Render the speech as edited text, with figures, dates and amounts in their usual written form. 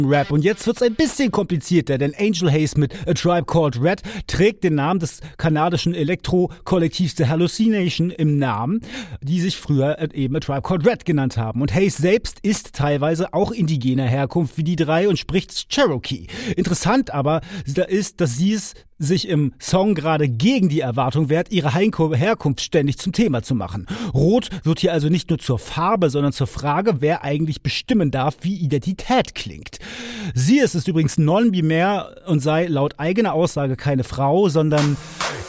Rap. Und jetzt wird's ein bisschen komplizierter, denn Angel Haze mit A Tribe Called Red trägt den Namen des kanadischen Elektro-Kollektivs The Hallucination im Namen, die sich früher eben A Tribe Called Red genannt haben. Und Haze selbst ist teilweise auch indigener Herkunft wie die drei und spricht Cherokee. Interessant aber ist, dass sie es sich im Song gerade gegen die Erwartung wehrt, ihre Herkunft ständig zum Thema zu machen. Rot wird hier also nicht nur zur Farbe, sondern zur Frage, wer eigentlich bestimmen darf, wie Identität klingt. Sie ist übrigens non-binär und sei laut eigener Aussage keine Frau, sondern